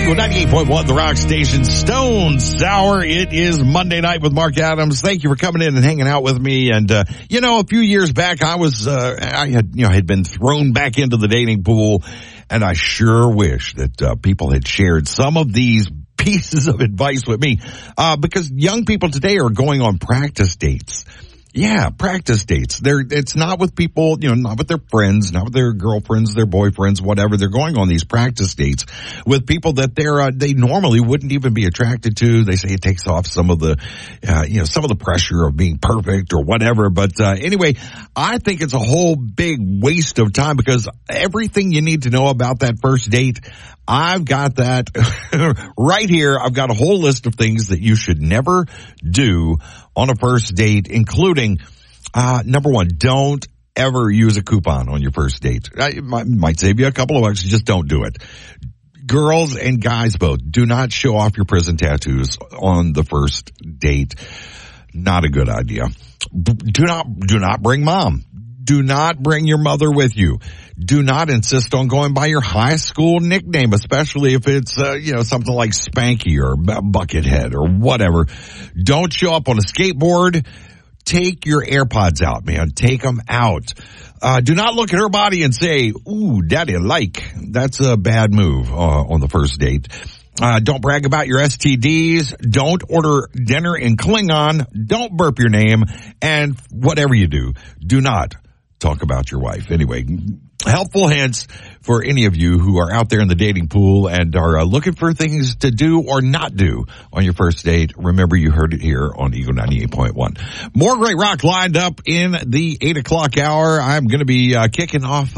Eagle 98.1, the rock station, Stone Sour. It is Monday night with Mark Adams. Thank you for coming in and hanging out with me. And, a few years back, I had been thrown back into the dating pool, and I sure wish that, people had shared some of these pieces of advice with me, because young people today are going on practice dates. Yeah, practice dates. It's not with people, not with their friends, not with their girlfriends, their boyfriends, whatever. They're going on these practice dates with people that they normally wouldn't even be attracted to. They say it takes off some of the, some of the pressure of being perfect or whatever. But, anyway, I think it's a whole big waste of time, because everything you need to know about that first date, I've got that right here. I've got a whole list of things that you should never do on a first date, including, number one, don't ever use a coupon on your first date. It might save you a couple of bucks. Just don't do it. Girls and guys both, do not show off your prison tattoos on the first date. Not a good idea. Do not bring mom. Do not bring your mother with you. Do not insist on going by your high school nickname, especially if it's, something like Spanky or Buckethead or whatever. Don't show up on a skateboard. Take your AirPods out, man. Take them out. Do not look at her body and say, ooh, daddy like. That's a bad move on the first date. Don't brag about your STDs. Don't order dinner in Klingon. Don't burp your name. And whatever you do, do not talk about your wife. Anyway, helpful hints for any of you who are out there in the dating pool and are looking for things to do or not do on your first date. Remember, you heard it here on Eagle 98.1. More great rock lined up in the 8 o'clock hour. I'm going to be kicking off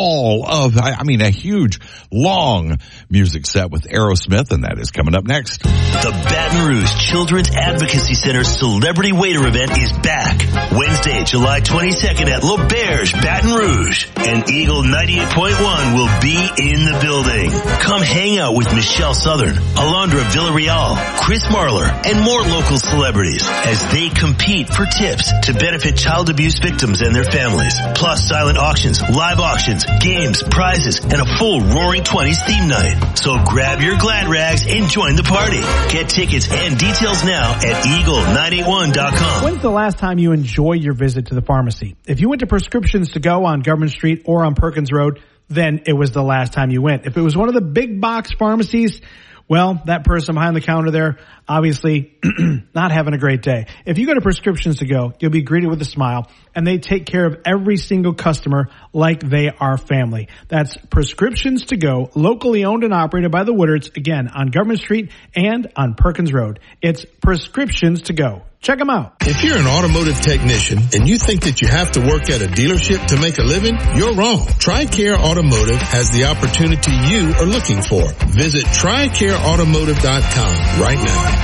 a huge, long music set with Aerosmith, and that is coming up next. The Baton Rouge Children's Advocacy Center's Celebrity Waiter event is back. Wednesday, July 22nd at L'Auberge, Baton Rouge. And Eagle 98.1 will be in the building. Come hang out with Michelle Southern, Alondra Villarreal, Chris Marlar, and more local celebrities as they compete for tips to benefit child abuse victims and their families. Plus silent auctions, live auctions, games, prizes, and a full Roaring 20s theme night. So grab your glad rags and join the party. Get tickets and details now at eagle981.com. When's the last time you enjoyed your visit to the pharmacy? If you went to Prescriptions to Go on Government Street or on Perkins Road, then it was the last time you went. If it was one of the big box pharmacies, well, that person behind the counter there, obviously not having a great day. If you go to Prescriptions to Go, you'll be greeted with a smile, and they take care of every single customer like they are family. That's Prescriptions to Go, locally owned and operated by the Woodards, again, on Government Street and on Perkins Road. It's Prescriptions to Go. Check them out. If you're an automotive technician and you think that you have to work at a dealership to make a living, you're wrong. TRICARE Automotive has the opportunity you are looking for. Visit TRICAREautomotive.com right now.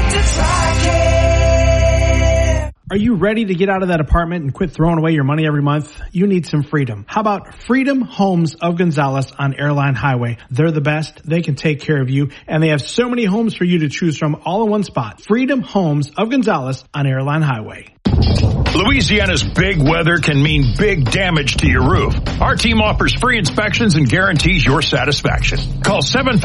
Are you ready to get out of that apartment and quit throwing away your money every month? You need some freedom. How about Freedom Homes of Gonzales on Airline Highway? They're the best. They can take care of you, and they have so many homes for you to choose from all in one spot. Freedom Homes of Gonzales on Airline Highway. Louisiana's big weather can mean big damage to your roof. Our team offers free inspections and guarantees your satisfaction. Call